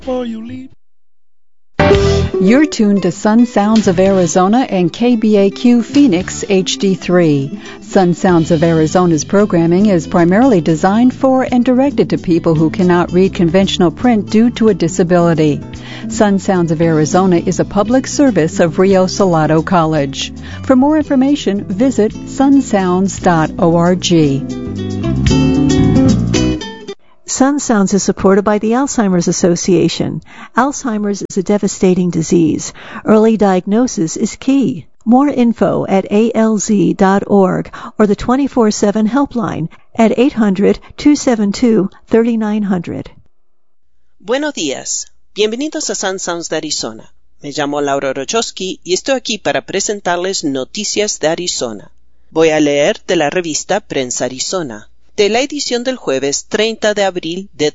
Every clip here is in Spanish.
before you leave. You're tuned to Sun Sounds of Arizona and KBAQ Phoenix HD3. Sun Sounds of Arizona's programming is primarily designed for and directed to people who cannot read conventional print due to a disability. Sun Sounds of Arizona is a public service of Rio Salado College. For more information, visit sunsounds.org. Sun Sounds is supported by the Alzheimer's Association. Alzheimer's is a devastating disease. Early diagnosis is key. More info at alz.org or the 24/7 helpline at 800-272-3900. Buenos días. Bienvenidos a Sun Sounds de Arizona. Me llamo Laura Rochowski y estoy aquí para presentarles noticias de Arizona. Voy a leer de la revista Prensa Arizona, de la edición del jueves 30 de abril de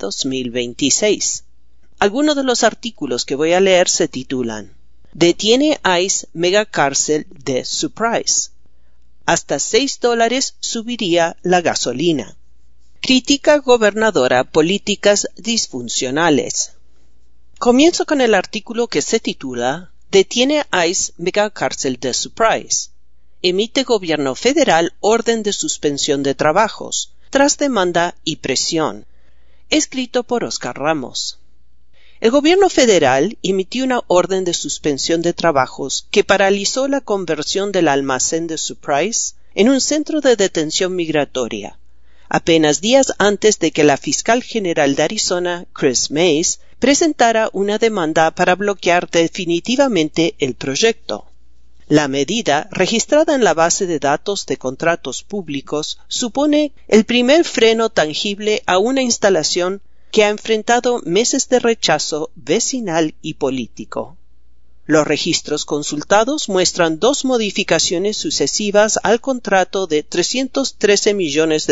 2026. Algunos de los artículos que voy a leer se titulan: Detiene ICE megacárcel de Surprise. Hasta $6 subiría la gasolina. Critica gobernadora políticas disfuncionales. Comienzo con el artículo que se titula Detiene ICE megacárcel de Surprise. Emite gobierno federal orden de suspensión de trabajos tras demanda y presión. Escrito por Oscar Ramos. El gobierno federal emitió una orden de suspensión de trabajos que paralizó la conversión del almacén de Surprise en un centro de detención migratoria, apenas días antes de que la fiscal general de Arizona, Chris Mays, presentara una demanda para bloquear definitivamente el proyecto. La medida, registrada en la base de datos de contratos públicos, supone el primer freno tangible a una instalación que ha enfrentado meses de rechazo vecinal y político. Los registros consultados muestran 2 modificaciones sucesivas al contrato de $313 millones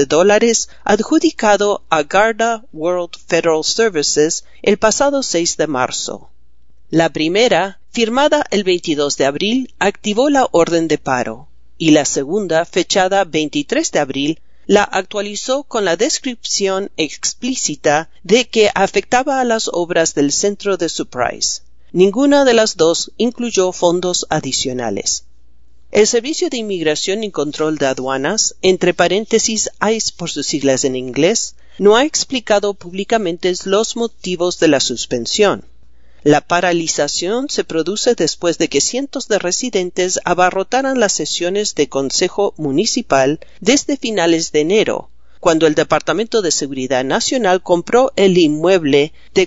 adjudicado a Garda World Federal Services el pasado 6 de marzo. La primera, firmada el 22 de abril, activó la orden de paro, y la segunda, fechada 23 de abril, la actualizó con la descripción explícita de que afectaba a las obras del centro de Surprise. Ninguna de las dos incluyó fondos adicionales. El Servicio de Inmigración y Control de Aduanas, entre paréntesis ICE por sus siglas en inglés, no ha explicado públicamente los motivos de la suspensión. La paralización se produce después de que cientos de residentes abarrotaran las sesiones de Consejo Municipal desde finales de enero, cuando el Departamento de Seguridad Nacional compró el inmueble de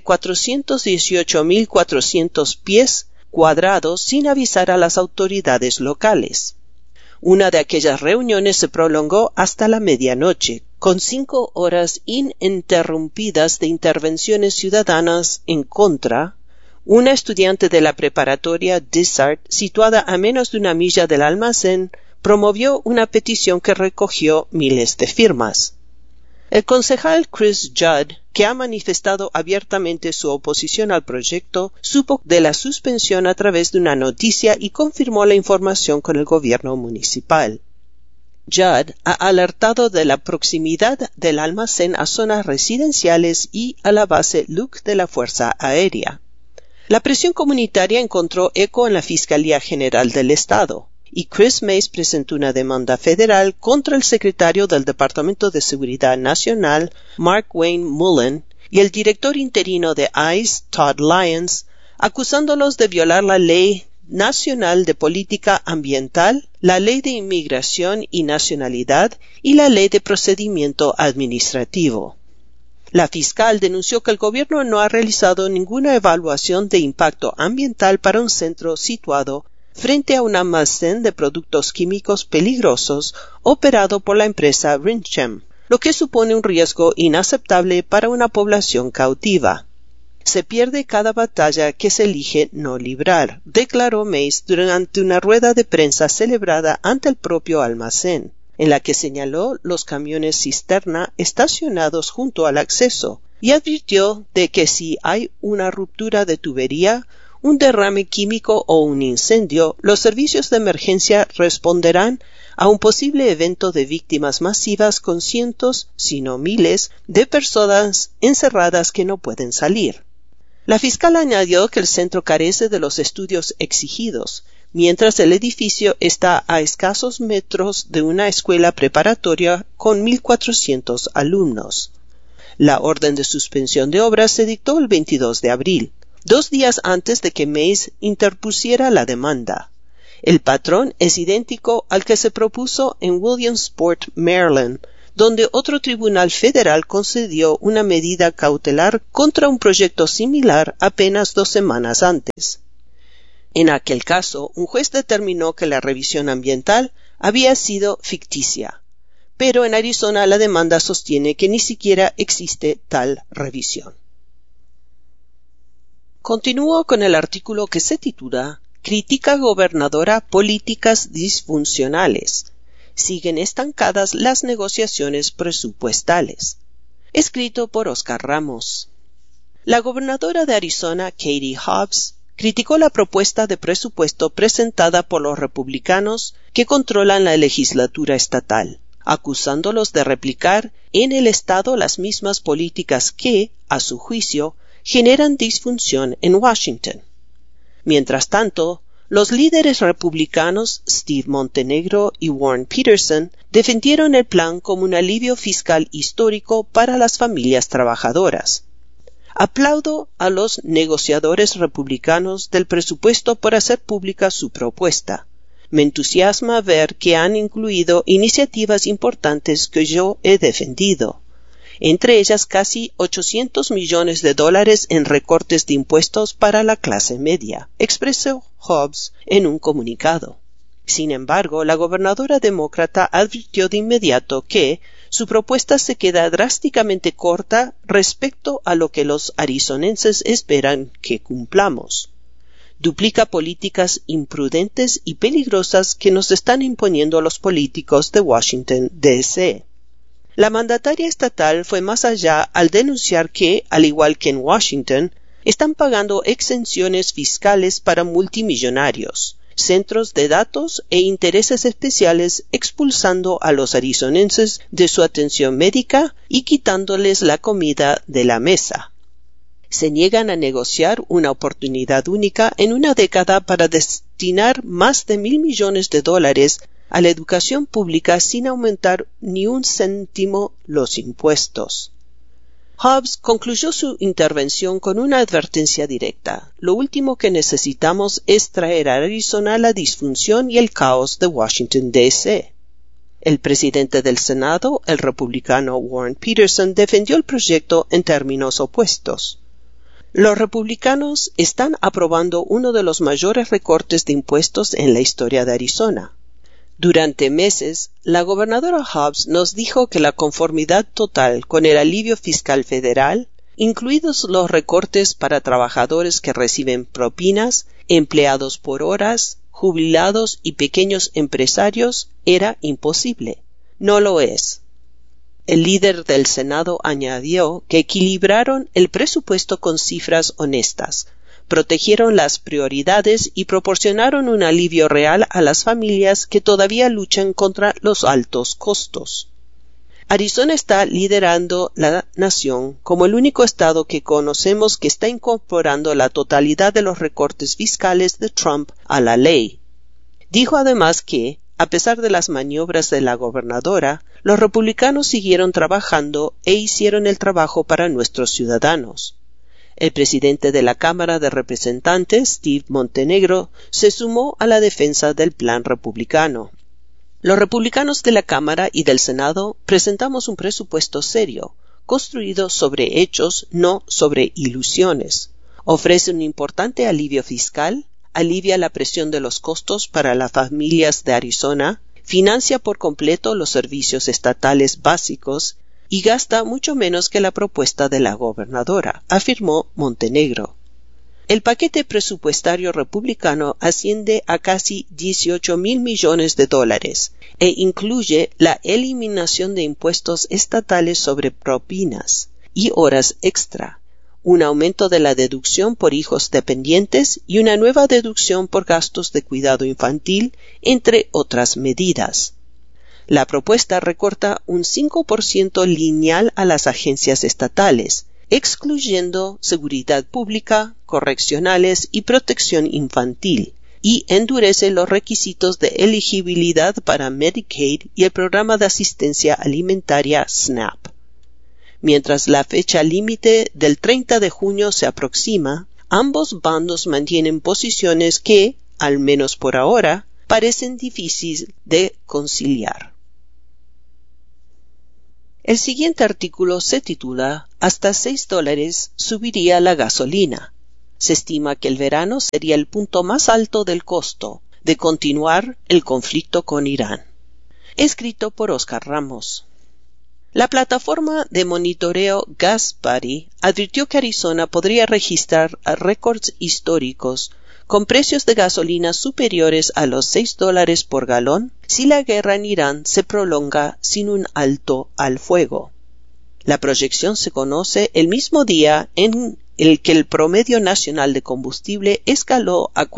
418.400 pies cuadrados sin avisar a las autoridades locales. Una de aquellas reuniones se prolongó hasta la medianoche, con 5 horas ininterrumpidas de intervenciones ciudadanas en contra. Una estudiante de la preparatoria Dysart, situada a menos de 1 milla del almacén, promovió una petición que recogió miles de firmas. El concejal Chris Judd, que ha manifestado abiertamente su oposición al proyecto, supo de la suspensión a través de una noticia y confirmó la información con el gobierno municipal. Judd ha alertado de la proximidad del almacén a zonas residenciales y a la base Luke de la Fuerza Aérea. La presión comunitaria encontró eco en la Fiscalía General del Estado, y Chris Mays presentó una demanda federal contra el secretario del Departamento de Seguridad Nacional, Mark Wayne Mullen, y el director interino de ICE, Todd Lyons, acusándolos de violar la Ley Nacional de Política Ambiental, la Ley de Inmigración y Nacionalidad y la Ley de Procedimiento Administrativo. La fiscal denunció que el gobierno no ha realizado ninguna evaluación de impacto ambiental para un centro situado frente a un almacén de productos químicos peligrosos operado por la empresa Rinchem, lo que supone un riesgo inaceptable para una población cautiva. Se pierde cada batalla que se elige no librar, declaró Mays durante una rueda de prensa celebrada ante el propio almacén, en la que señaló los camiones cisterna estacionados junto al acceso y advirtió de que si hay una ruptura de tubería, un derrame químico o un incendio, los servicios de emergencia responderán a un posible evento de víctimas masivas con cientos, si no miles, de personas encerradas que no pueden salir. La fiscal añadió que el centro carece de los estudios exigidos, mientras el edificio está a escasos metros de una escuela preparatoria con 1.400 alumnos. La orden de suspensión de obras se dictó el 22 de abril, 2 días antes de que Mays interpusiera la demanda. El patrón es idéntico al que se propuso en Williamsport, Maryland, donde otro tribunal federal concedió una medida cautelar contra un proyecto similar apenas 2 semanas antes. En aquel caso, un juez determinó que la revisión ambiental había sido ficticia, pero en Arizona la demanda sostiene que ni siquiera existe tal revisión. Continúo con el artículo que se titula «Critica gobernadora políticas disfuncionales. Siguen estancadas las negociaciones presupuestales», escrito por Oscar Ramos. La gobernadora de Arizona, Katie Hobbs, criticó la propuesta de presupuesto presentada por los republicanos que controlan la legislatura estatal, acusándolos de replicar en el estado las mismas políticas que, a su juicio, generan disfunción en Washington. Mientras tanto, los líderes republicanos Steve Montenegro y Warren Peterson defendieron el plan como un alivio fiscal histórico para las familias trabajadoras. Aplaudo a los negociadores republicanos del presupuesto por hacer pública su propuesta. Me entusiasma ver que han incluido iniciativas importantes que yo he defendido, entre ellas casi $800 millones en recortes de impuestos para la clase media, expresó Hobbs en un comunicado. Sin embargo, la gobernadora demócrata advirtió de inmediato que su propuesta se queda drásticamente corta respecto a lo que los arizonenses esperan que cumplamos. Duplica políticas imprudentes y peligrosas que nos están imponiendo los políticos de Washington, D.C. La mandataria estatal fue más allá al denunciar que, al igual que en Washington, están pagando exenciones fiscales para multimillonarios, centros de datos e intereses especiales, expulsando a los arizonenses de su atención médica y quitándoles la comida de la mesa. Se niegan a negociar una oportunidad única en una década para destinar más de $1,000 millones a la educación pública sin aumentar ni un céntimo los impuestos. Hobbs concluyó su intervención con una advertencia directa. Lo último que necesitamos es traer a Arizona la disfunción y el caos de Washington, D.C. El presidente del Senado, el republicano Warren Peterson, defendió el proyecto en términos opuestos. Los republicanos están aprobando uno de los mayores recortes de impuestos en la historia de Arizona. Durante meses, la gobernadora Hobbs nos dijo que la conformidad total con el alivio fiscal federal, incluidos los recortes para trabajadores que reciben propinas, empleados por horas, jubilados y pequeños empresarios, era imposible. No lo es. El líder del Senado añadió que equilibraron el presupuesto con cifras honestas, protegieron las prioridades y proporcionaron un alivio real a las familias que todavía luchan contra los altos costos. Arizona está liderando la nación como el único estado que conocemos que está incorporando la totalidad de los recortes fiscales de Trump a la ley. Dijo además que, a pesar de las maniobras de la gobernadora, los republicanos siguieron trabajando e hicieron el trabajo para nuestros ciudadanos. El presidente de la Cámara de Representantes, Steve Montenegro, se sumó a la defensa del plan republicano. Los republicanos de la Cámara y del Senado presentamos un presupuesto serio, construido sobre hechos, no sobre ilusiones. Ofrece un importante alivio fiscal, alivia la presión de los costos para las familias de Arizona, financia por completo los servicios estatales básicos y gasta mucho menos que la propuesta de la gobernadora, afirmó Montenegro. El paquete presupuestario republicano asciende a casi $18,000 millones e incluye la eliminación de impuestos estatales sobre propinas y horas extra, un aumento de la deducción por hijos dependientes y una nueva deducción por gastos de cuidado infantil, entre otras medidas. La propuesta recorta un 5% lineal a las agencias estatales, excluyendo seguridad pública, correccionales y protección infantil, y endurece los requisitos de elegibilidad para Medicaid y el programa de asistencia alimentaria SNAP. Mientras la fecha límite del 30 de junio se aproxima, ambos bandos mantienen posiciones que, al menos por ahora, parecen difíciles de conciliar. El siguiente artículo se titula «Hasta $6 subiría la gasolina». Se estima que el verano sería el punto más alto del costo de continuar el conflicto con Irán. Escrito por Oscar Ramos. La plataforma de monitoreo GasBuddy advirtió que Arizona podría registrar récords históricos con precios de gasolina superiores a los $6 por galón si la guerra en Irán se prolonga sin un alto al fuego. La proyección se conoce el mismo día en el que el promedio nacional de combustible escaló a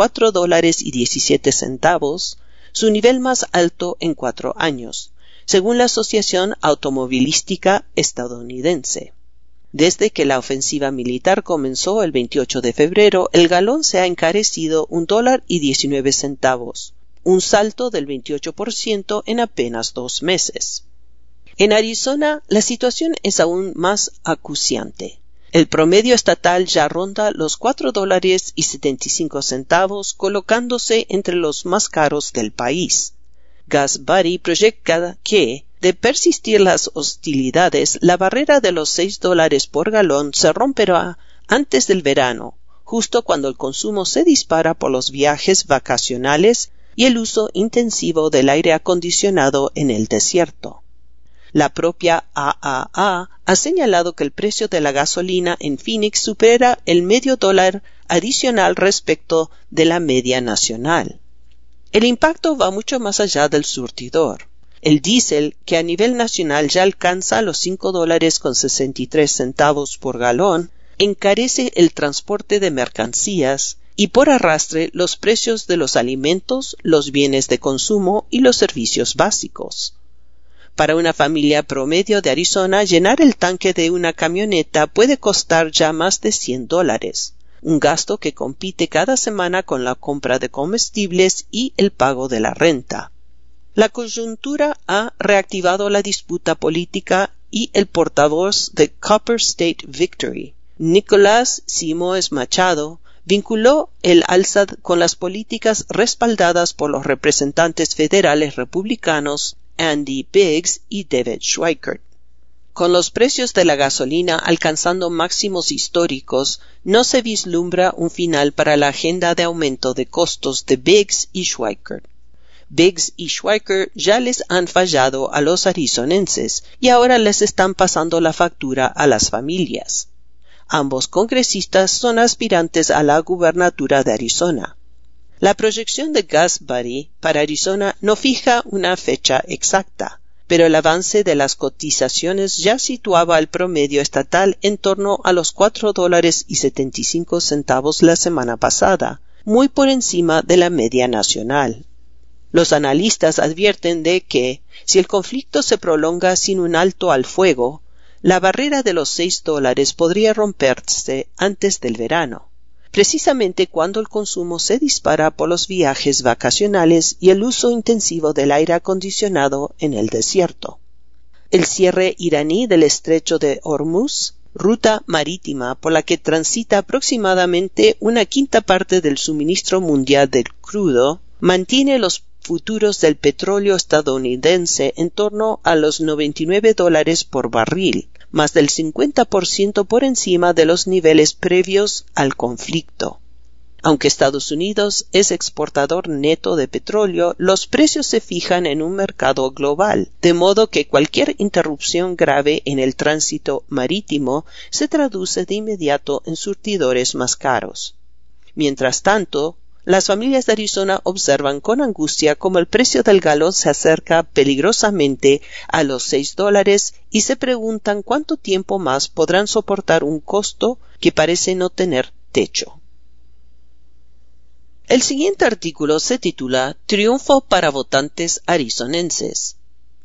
$4.17, su nivel más alto en 4 años, según la Asociación Automovilística Estadounidense. Desde que la ofensiva militar comenzó el 28 de febrero, el galón se ha encarecido $1.19, un salto del 28% en apenas 2 meses. En Arizona, la situación es aún más acuciante. El promedio estatal ya ronda los $4.75, colocándose entre los más caros del país. GasBuddy proyecta que, de persistir las hostilidades, la barrera de los $6 por galón se romperá antes del verano, justo cuando el consumo se dispara por los viajes vacacionales y el uso intensivo del aire acondicionado en el desierto. La propia AAA ha señalado que el precio de la gasolina en Phoenix supera el $0.5 adicional respecto de la media nacional. El impacto va mucho más allá del surtidor. El diésel, que a nivel nacional ya alcanza los $5.63 por galón, encarece el transporte de mercancías y por arrastre los precios de los alimentos, los bienes de consumo y los servicios básicos. Para una familia promedio de Arizona, llenar el tanque de una camioneta puede costar ya más de $100, un gasto que compite cada semana con la compra de comestibles y el pago de la renta. La coyuntura ha reactivado la disputa política y el portavoz de Copper State Victory, Nicolás Simoes Machado, vinculó el alza con las políticas respaldadas por los representantes federales republicanos Andy Biggs y David Schweikert. Con los precios de la gasolina alcanzando máximos históricos, no se vislumbra un final para la agenda de aumento de costos de Biggs y Schweikert. Biggs y Schweikert ya les han fallado a los arizonenses y ahora les están pasando la factura a las familias. Ambos congresistas son aspirantes a la gubernatura de Arizona. La proyección de GasBuddy para Arizona no fija una fecha exacta, pero el avance de las cotizaciones ya situaba el promedio estatal en torno a los $4.75 la semana pasada, muy por encima de la media nacional. Los analistas advierten de que, si el conflicto se prolonga sin un alto al fuego, la barrera de los $6 podría romperse antes del verano, precisamente cuando el consumo se dispara por los viajes vacacionales y el uso intensivo del aire acondicionado en el desierto. El cierre iraní del estrecho de Hormuz, ruta marítima por la que transita aproximadamente 1/5 del suministro mundial del crudo, mantiene los futuros del petróleo estadounidense en torno a los $99 por barril, más del 50% por encima de los niveles previos al conflicto. Aunque Estados Unidos es exportador neto de petróleo, los precios se fijan en un mercado global, de modo que cualquier interrupción grave en el tránsito marítimo se traduce de inmediato en surtidores más caros. Mientras tanto, las familias de Arizona observan con angustia cómo el precio del galón se acerca peligrosamente a los $6 y se preguntan cuánto tiempo más podrán soportar un costo que parece no tener techo. El siguiente artículo se titula «Triunfo para votantes arizonenses.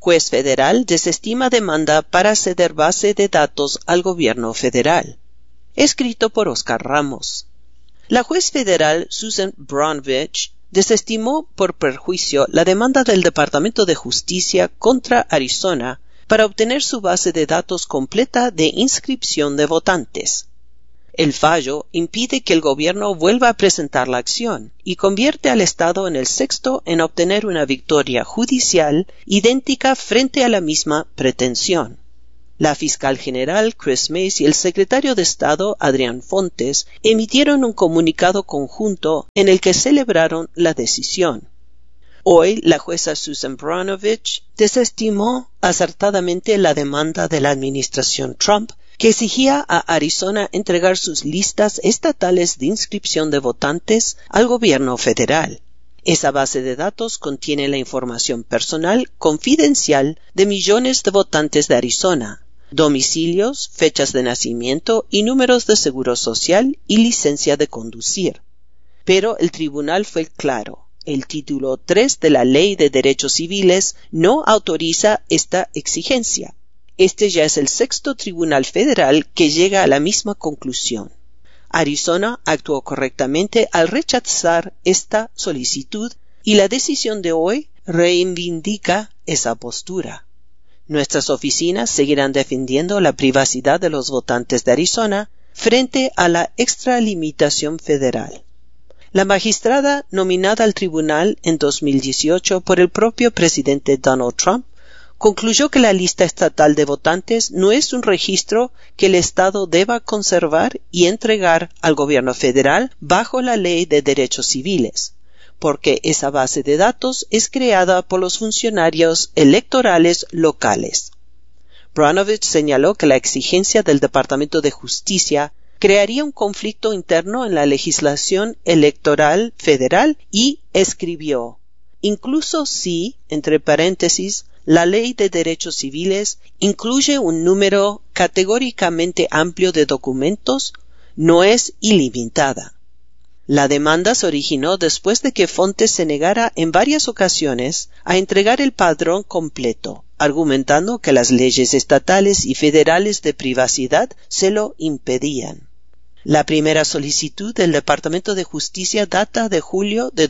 Juez federal desestima demanda para ceder base de datos al gobierno federal. Escrito por Oscar Ramos. La juez federal Susan Brnovich desestimó por perjuicio la demanda del Departamento de Justicia contra Arizona para obtener su base de datos completa de inscripción de votantes. El fallo impide que el gobierno vuelva a presentar la acción y convierte al Estado en el sexto en obtener una victoria judicial idéntica frente a la misma pretensión. La fiscal general Chris Mace y el secretario de Estado Adrián Fontes emitieron un comunicado conjunto en el que celebraron la decisión. Hoy, la jueza Susan Brnovich desestimó acertadamente la demanda de la administración Trump que exigía a Arizona entregar sus listas estatales de inscripción de votantes al gobierno federal. Esa base de datos contiene la información personal confidencial de millones de votantes de Arizona, domicilios, fechas de nacimiento y números de seguro social y licencia de conducir. Pero el tribunal fue claro. El título 3 de la Ley de Derechos Civiles no autoriza esta exigencia. Este ya es el sexto tribunal federal que llega a la misma conclusión. Arizona actuó correctamente al rechazar esta solicitud y la decisión de hoy reivindica esa postura. Nuestras oficinas seguirán defendiendo la privacidad de los votantes de Arizona frente a la extralimitación federal. La magistrada nominada al tribunal en 2018 por el propio presidente Donald Trump concluyó que la lista estatal de votantes no es un registro que el Estado deba conservar y entregar al gobierno federal bajo la Ley de Derechos Civiles, porque esa base de datos es creada por los funcionarios electorales locales. Brnovich señaló que la exigencia del Departamento de Justicia crearía un conflicto interno en la legislación electoral federal y escribió, incluso si, entre paréntesis, la Ley de Derechos Civiles incluye un número categóricamente amplio de documentos, no es ilimitada. La demanda se originó después de que Fontes se negara en varias ocasiones a entregar el padrón completo, argumentando que las leyes estatales y federales de privacidad se lo impedían. La primera solicitud del Departamento de Justicia data de julio de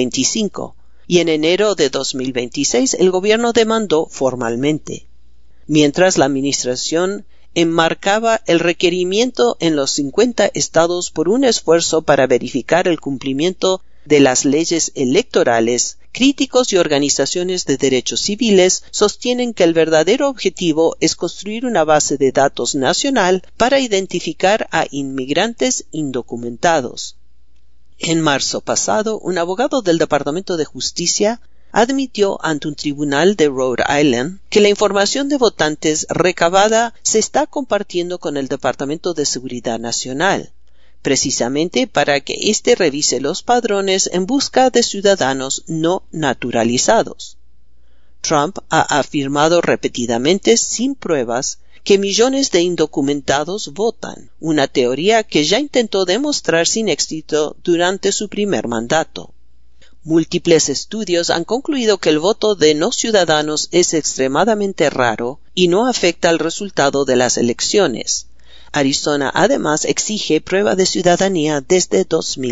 2025, y en enero de 2026 el gobierno demandó formalmente. Mientras la administración enmarcaba el requerimiento en los 50 estados por un esfuerzo para verificar el cumplimiento de las leyes electorales, críticos y organizaciones de derechos civiles sostienen que el verdadero objetivo es construir una base de datos nacional para identificar a inmigrantes indocumentados. En marzo pasado, un abogado del Departamento de Justicia admitió ante un tribunal de Rhode Island que la información de votantes recabada se está compartiendo con el Departamento de Seguridad Nacional, precisamente para que éste revise los padrones en busca de ciudadanos no naturalizados. Trump ha afirmado repetidamente, sin pruebas, que millones de indocumentados votan, una teoría que ya intentó demostrar sin éxito durante su primer mandato. Múltiples estudios han concluido que el voto de no ciudadanos es extremadamente raro y no afecta al resultado de las elecciones. Arizona además exige prueba de ciudadanía desde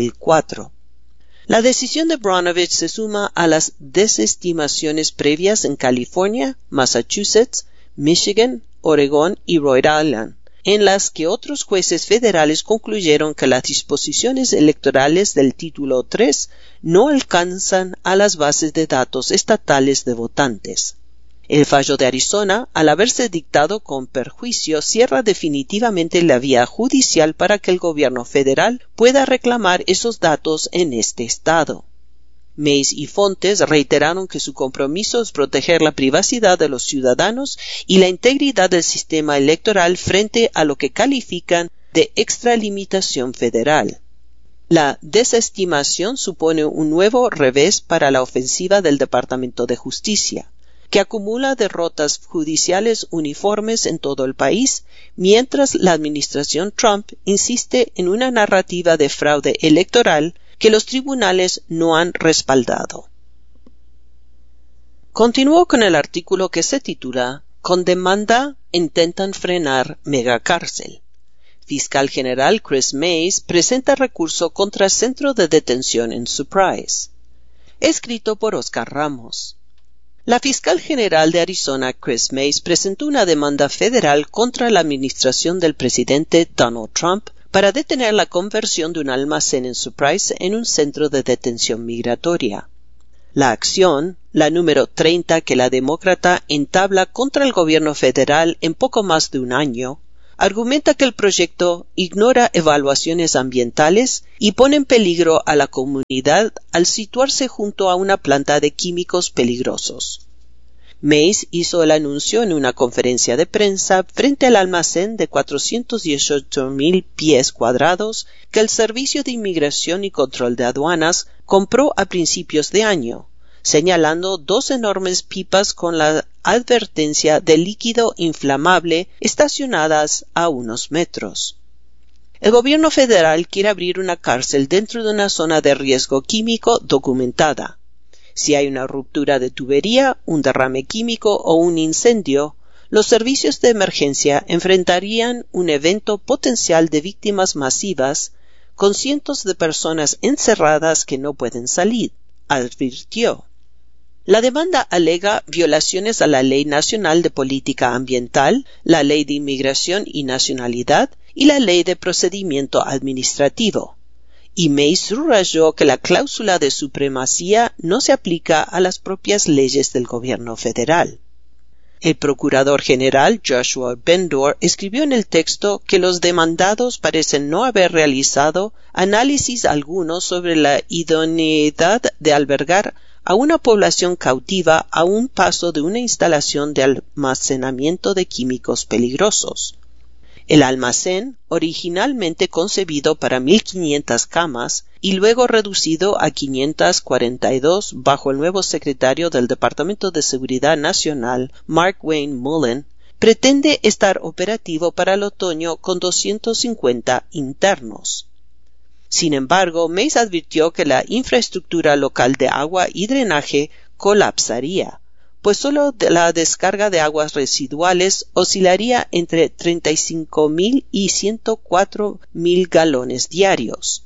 2004. La decisión de Brnovich se suma a las desestimaciones previas en California, Massachusetts, Michigan, Oregón y Rhode Island, en las que otros jueces federales concluyeron que las disposiciones electorales del Título 3 no alcanzan a las bases de datos estatales de votantes. El fallo de Arizona, al haberse dictado con perjuicio, cierra definitivamente la vía judicial para que el gobierno federal pueda reclamar esos datos en este estado. Mace y Fontes reiteraron que su compromiso es proteger la privacidad de los ciudadanos y la integridad del sistema electoral frente a lo que califican de extralimitación federal. La desestimación supone un nuevo revés para la ofensiva del Departamento de Justicia, que acumula derrotas judiciales uniformes en todo el país, mientras la administración Trump insiste en una narrativa de fraude electoral que los tribunales no han respaldado. Continuó con el artículo que se titula Con demanda intentan frenar megacárcel. Fiscal General Chris Mays presenta recurso contra centro de detención en Surprise. Escrito por Oscar Ramos. La fiscal general de Arizona, Chris Mays, presentó una demanda federal contra la administración del presidente Donald Trump para detener la conversión de un almacén en Surprise en un centro de detención migratoria. La acción, la número 30 que la demócrata entabla contra el gobierno federal en poco más de un año, argumenta que el proyecto ignora evaluaciones ambientales y pone en peligro a la comunidad al situarse junto a una planta de químicos peligrosos. Mays hizo el anuncio en una conferencia de prensa frente al almacén de 418,000 pies cuadrados que el Servicio de Inmigración y Control de Aduanas compró a principios de año, señalando dos enormes pipas con la advertencia de líquido inflamable estacionadas a unos metros. El gobierno federal quiere abrir una cárcel dentro de una zona de riesgo químico documentada. Si hay una ruptura de tubería, un derrame químico o un incendio, los servicios de emergencia enfrentarían un evento potencial de víctimas masivas con cientos de personas encerradas que no pueden salir, advirtió. La demanda alega violaciones a la Ley Nacional de Política Ambiental, la Ley de Inmigración y Nacionalidad y la Ley de Procedimiento Administrativo. Y Mays subrayó que la cláusula de supremacía no se aplica a las propias leyes del gobierno federal. El procurador general Joshua Bendor escribió en el texto que los demandados parecen no haber realizado análisis alguno sobre la idoneidad de albergar a una población cautiva a un paso de una instalación de almacenamiento de químicos peligrosos. El almacén, originalmente concebido para 1,500 camas y luego reducido a 542 bajo el nuevo secretario del Departamento de Seguridad Nacional, Mark Wayne Mullen, pretende estar operativo para el otoño con 250 internos. Sin embargo, Mays advirtió que la infraestructura local de agua y drenaje colapsaría, pues solo la descarga de aguas residuales oscilaría entre 35,000 y 104,000 galones diarios.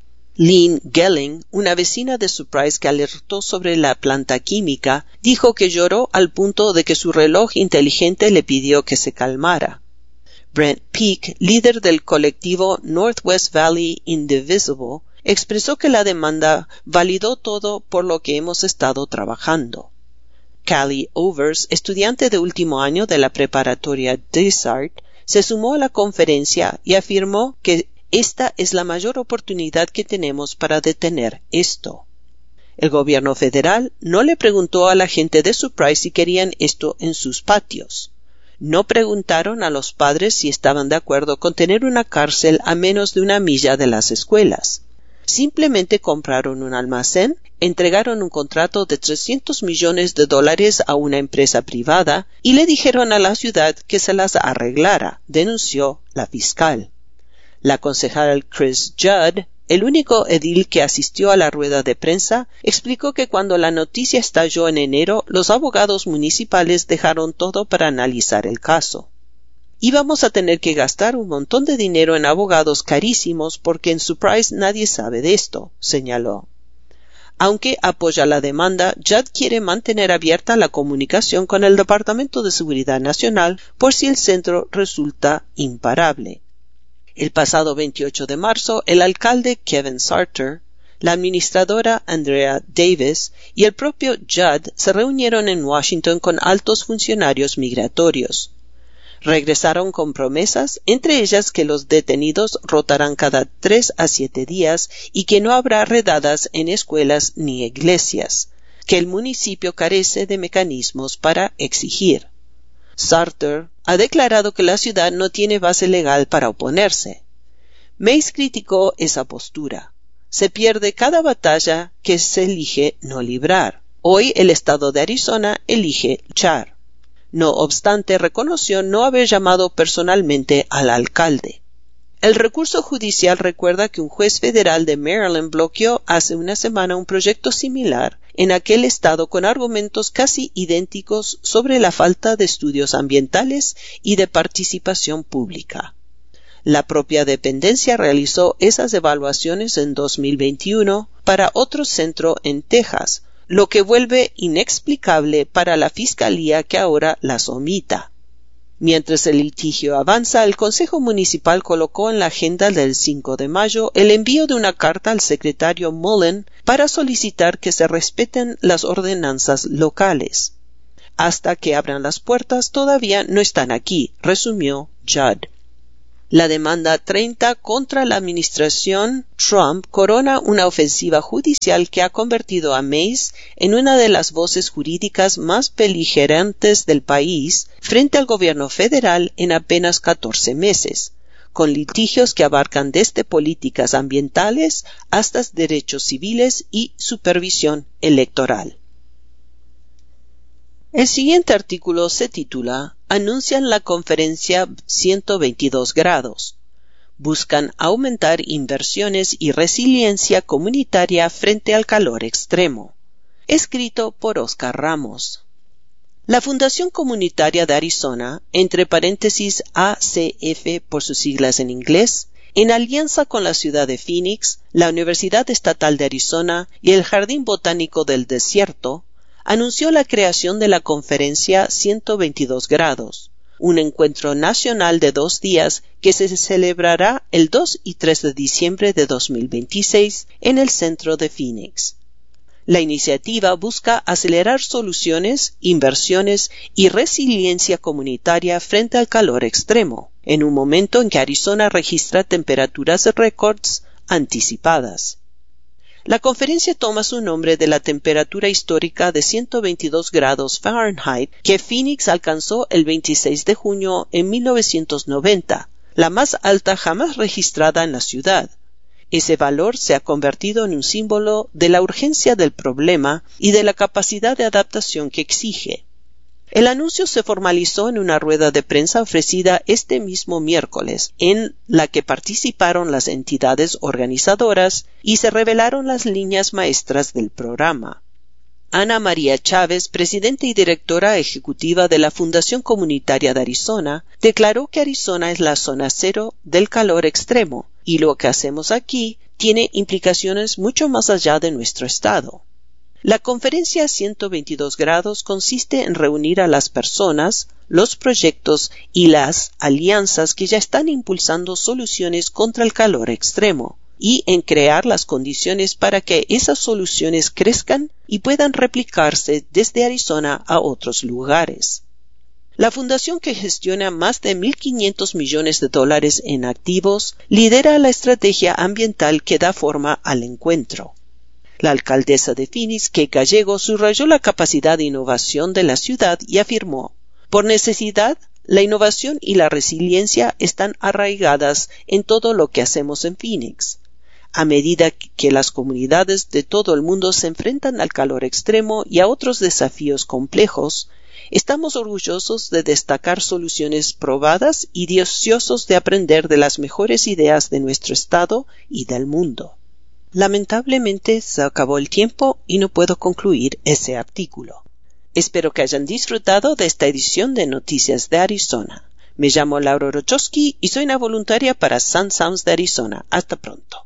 Lynn Gelling, una vecina de Surprise que alertó sobre la planta química, dijo que lloró al punto de que su reloj inteligente le pidió que se calmara. Brent Peake, líder del colectivo Northwest Valley Indivisible, expresó que la demanda validó todo por lo que hemos estado trabajando. Callie Overs, estudiante de último año de la preparatoria Dysart, se sumó a la conferencia y afirmó que esta es la mayor oportunidad que tenemos para detener esto. El gobierno federal no le preguntó a la gente de Surprise si querían esto en sus patios. No preguntaron a los padres si estaban de acuerdo con tener una cárcel a menos de 1 milla de las escuelas. Simplemente compraron un almacén, entregaron un contrato de $300 millones a una empresa privada y le dijeron a la ciudad que se las arreglara, denunció la fiscal. La concejal Chris Judd, el único edil que asistió a la rueda de prensa, explicó que cuando la noticia estalló en enero, los abogados municipales dejaron todo para analizar el caso. Íbamos a tener que gastar un montón de dinero en abogados carísimos porque en Surprise nadie sabe de esto, señaló. Aunque apoya la demanda, Judd quiere mantener abierta la comunicación con el Departamento de Seguridad Nacional por si el centro resulta imparable. El pasado 28 de marzo, el alcalde Kevin Sarter, la administradora Andrea Davis y el propio Judd se reunieron en Washington con altos funcionarios migratorios. Regresaron con promesas, entre ellas que los detenidos rotarán cada 3 a 7 días y que no habrá redadas en escuelas ni iglesias, que el municipio carece de mecanismos para exigir. Sarter ha declarado que la ciudad no tiene base legal para oponerse. Mays criticó esa postura. Se pierde cada batalla que se elige no librar. Hoy el estado de Arizona elige luchar. No obstante, reconoció no haber llamado personalmente al alcalde. El recurso judicial recuerda que un juez federal de Maryland bloqueó hace una semana un proyecto similar en aquel estado con argumentos casi idénticos sobre la falta de estudios ambientales y de participación pública. La propia dependencia realizó esas evaluaciones en 2021 para otro centro en Texas, lo que vuelve inexplicable para la Fiscalía que ahora las omita. Mientras el litigio avanza, el Consejo Municipal colocó en la agenda del 5 de mayo el envío de una carta al secretario Mullen para solicitar que se respeten las ordenanzas locales. Hasta que abran las puertas todavía no están aquí, resumió Judd. La demanda 30 contra la administración Trump corona una ofensiva judicial que ha convertido a Mays en una de las voces jurídicas más beligerantes del país frente al gobierno federal en apenas 14 meses, con litigios que abarcan desde políticas ambientales hasta derechos civiles y supervisión electoral. El siguiente artículo se titula Anuncian la conferencia 122 grados. Buscan aumentar inversiones y resiliencia comunitaria frente al calor extremo. Escrito por Oscar Ramos. La Fundación Comunitaria de Arizona, entre paréntesis ACF por sus siglas en inglés, en alianza con la ciudad de Phoenix, la Universidad Estatal de Arizona y el Jardín Botánico del Desierto, anunció la creación de la Conferencia 122 grados, un encuentro nacional de 2 días que se celebrará el 2 y 3 de diciembre de 2026 en el centro de Phoenix. La iniciativa busca acelerar soluciones, inversiones y resiliencia comunitaria frente al calor extremo, en un momento en que Arizona registra temperaturas récords anticipadas. La conferencia toma su nombre de la temperatura histórica de 122 grados Fahrenheit que Phoenix alcanzó el 26 de junio en 1990, la más alta jamás registrada en la ciudad. Ese valor se ha convertido en un símbolo de la urgencia del problema y de la capacidad de adaptación que exige. El anuncio se formalizó en una rueda de prensa ofrecida este mismo miércoles, en la que participaron las entidades organizadoras y se revelaron las líneas maestras del programa. Ana María Chávez, presidenta y directora ejecutiva de la Fundación Comunitaria de Arizona, declaró que Arizona es la zona cero del calor extremo y lo que hacemos aquí tiene implicaciones mucho más allá de nuestro estado. La conferencia 122 grados consiste en reunir a las personas, los proyectos y las alianzas que ya están impulsando soluciones contra el calor extremo y en crear las condiciones para que esas soluciones crezcan y puedan replicarse desde Arizona a otros lugares. La fundación, que gestiona más de $1.500 millones en activos, lidera la estrategia ambiental que da forma al encuentro. La alcaldesa de Phoenix, Kay Gallego, subrayó la capacidad de innovación de la ciudad y afirmó: por necesidad, la innovación y la resiliencia están arraigadas en todo lo que hacemos en Phoenix. A medida que las comunidades de todo el mundo se enfrentan al calor extremo y a otros desafíos complejos, estamos orgullosos de destacar soluciones probadas y deseosos de aprender de las mejores ideas de nuestro estado y del mundo. Lamentablemente se acabó el tiempo y no puedo concluir ese artículo. Espero que hayan disfrutado de esta edición de Noticias de Arizona. Me llamo Laura Rochowski y soy una voluntaria para Sun Sounds de Arizona. Hasta pronto.